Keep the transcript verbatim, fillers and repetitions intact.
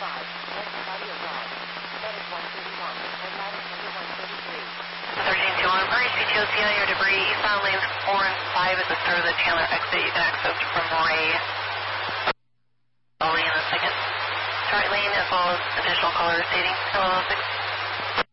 five, west Claudia Drive. That is one thirty-one, and lattice number one thirty-three. thirteen two one, Murray, C T O C on your debris, eastbound lanes four and five at the start of the Chandler exit. You can access from Ray. I'll in a second. Right lane as well as additional caller stating hello six.